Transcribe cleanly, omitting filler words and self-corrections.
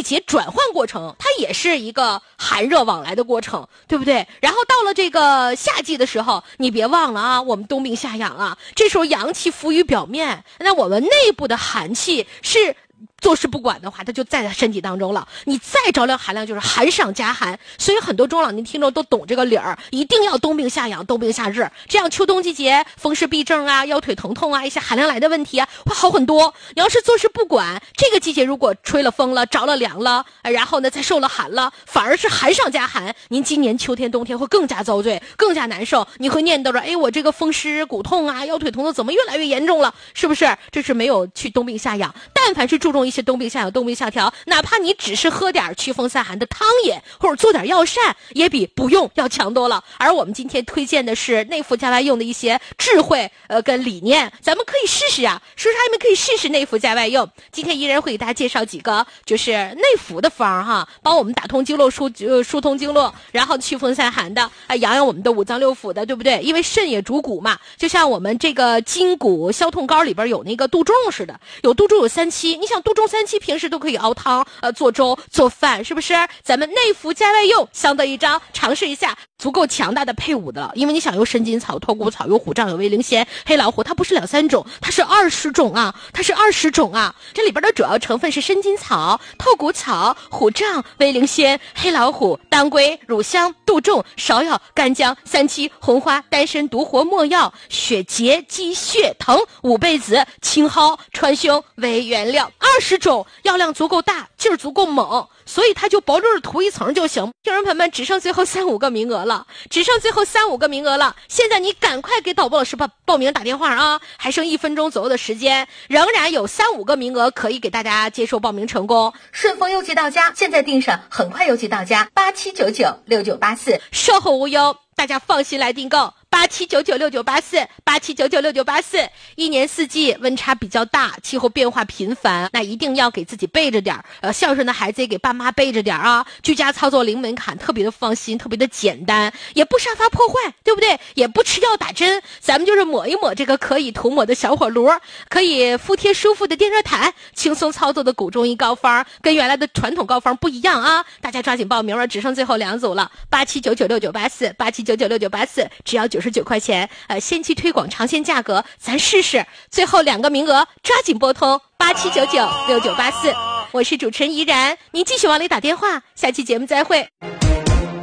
节转换过程，它也是一个寒热往来的过程，对不对？然后到了这个夏季的时候，你别忘了啊，我们冬病夏养啊，这时候阳气浮于表面，那我们内部的寒气是坐视不管的话，它就在身体当中了。你再着凉寒凉，就是寒上加寒。所以很多中老年听众都懂这个理儿，一定要冬病夏养，冬病夏治，这样秋冬季节风湿痹症啊、腰腿疼痛啊、一些寒凉来的问题啊，会好很多。你要是坐视不管，这个季节如果吹了风了、着了凉了，然后呢再受了寒了，反而是寒上加寒。您今年秋天、冬天会更加遭罪，更加难受。你会念叨着，哎，我这个风湿骨痛啊、腰腿疼痛怎么越来越严重了？是不是？这是没有去冬病夏养。但凡是注重一些冬病夏养、冬病夏调，哪怕你只是喝点祛风散寒的汤饮，或者做点药膳，也比不用要强多了。而我们今天推荐的是内服加外用的一些智慧跟理念，咱们可以试试啊。说啥你们可以试试内服加外用。今天依然会给大家介绍几个就是内服的方哈，帮我们打通经络、疏通经络，然后祛风散寒的，养养我们的五脏六腑的，对不对？因为肾也主骨嘛，就像我们这个筋骨消痛膏里边有那个杜仲似的，有杜仲有3期，你想杜仲3期平时都可以熬汤、做粥、做饭，是不是？咱们内服加外用，相得益彰，尝试一下，足够强大的配伍的了。因为你想有生筋草、脱骨草、有虎杖、有威灵仙、黑老虎，它不是2、3种，它是20种啊，它是20种啊。这里边的主要成分是生筋草、透骨草、虎杖、威灵仙、黑老虎、当归、乳香、杜仲、芍药、干姜、3七、红花、丹参、独活、没药、血结、积血藤、五倍子、青蒿、川芎为原料，20种，药量足够大，劲儿足够猛，所以它就薄溜的涂一层就行。听众朋友们，只剩最后3、5个名额了，现在你赶快给导播老师报名打电话啊，还剩1分钟左右的时间，仍然有3、5个名额可以给大家接受报名成功。顺丰邮寄到家，现在订上，很快邮寄到家，87996984，售后无忧，大家放心来订购。87996984，87996984。一年四季温差比较大，气候变化频繁，那一定要给自己备着点孝顺的孩子也给爸妈备着点啊。居家操作零门槛，特别的放心，特别的简单，也不杀伐破坏，对不对？也不吃药打针，咱们就是抹一抹这个可以涂抹的小火炉，可以敷贴舒服的电热毯，轻松操作的古中医膏方，跟原来的传统膏方不一样啊！大家抓紧报名了，只剩最后2组了，87996984，87996984，只要99块钱，先期推广尝鲜价格，咱试试。最后2个名额，抓紧拨通87996984。我是主持人怡然，您继续往里打电话，下期节目再会。